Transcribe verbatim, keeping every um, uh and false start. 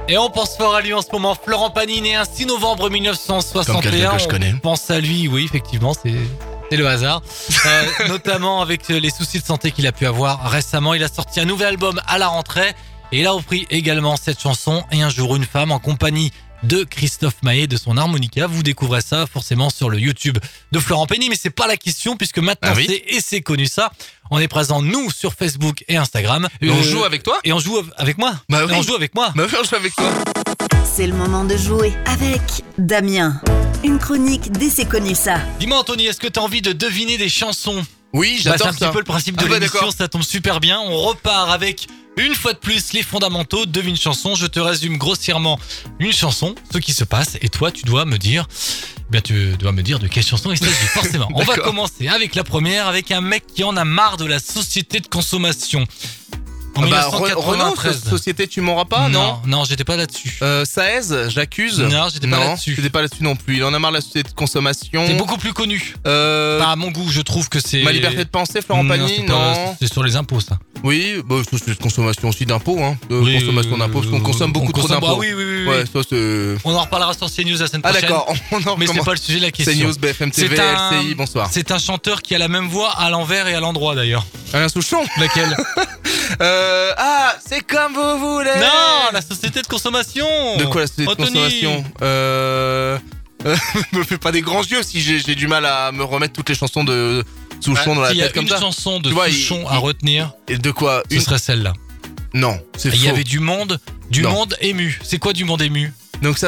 Et on pense fort à lui en ce moment. Florent Pagny, né un six novembre mille neuf cent soixante et un. Comme quelqu'un que je connais. On pense à lui, oui, effectivement, c'est... C'est le hasard, euh, notamment avec les soucis de santé qu'il a pu avoir récemment. Il a sorti un nouvel album à la rentrée et il a repris également cette chanson Et un jour une femme en compagnie de Christophe Maé de son harmonica. Vous découvrez ça forcément sur le YouTube de Florent Pagny, mais c'est pas la question puisque maintenant ah oui. c'est et c'est connu ça. On est présent nous sur Facebook et Instagram. Et euh, on joue avec toi ? Et on joue avec moi. Bah oui. Et on joue avec moi. Bah oui, on joue avec toi. C'est le moment de jouer avec Damien. Une chronique dès c'est connu ça. Dis-moi Anthony, est-ce que t'as envie de deviner des chansons ? Oui, j'adore bah, c'est un ça. petit peu le principe de ah bah l'émission, d'accord. ça tombe super bien. On repart avec une fois de plus les fondamentaux. Devine chanson, je te résume grossièrement une chanson, ce qui se passe, et toi tu dois me dire, eh bien tu dois me dire de quelle chanson il s'agit forcément. On va commencer avec la première, avec un mec qui en a marre de la société de consommation. En ah bah, dix-neuf cent quatre-vingt-treize. Renault, société tu m'auras pas, non Non, non, j'étais pas là-dessus. Euh, Saez, j'accuse. Non, j'étais pas là-dessus. J'étais pas là-dessus non plus. Il en a marre de la société de consommation. C'est beaucoup plus connu. Euh... Bah, à mon goût, je trouve que c'est... Ma liberté de penser, Florent Pagny, non, non. C'est sur les impôts, ça. Oui, bah, société de consommation aussi d'impôts, hein. De oui, consommation euh, d'impôts, parce qu'on consomme beaucoup trop consomme... d'impôts. Ah oui, oui, oui. Ouais, ça c'est... On en reparlera sur CNews la semaine prochaine. Ah d'accord, on en mais c'est pas le sujet de la question. CNews, B F M T V, un... L C I, bonsoir. C'est un chanteur qui a la même voix à l'envers et à l'endroit d'ailleurs. Alain Souchon. Laquelle? euh, Ah, c'est comme vous voulez. Non, la société de consommation. De quoi la société Anthony. de consommation Euh... euh me fais pas des grands yeux si j'ai, j'ai du mal à me remettre toutes les chansons de Souchon ah, dans la tête comme ça. Il y a une chanson de vois, Souchon il, à retenir. Et de quoi Ce une... serait celle-là. Non, c'est faux. Il y avait du monde, du non. monde ému. C'est quoi du monde ému? Donc ça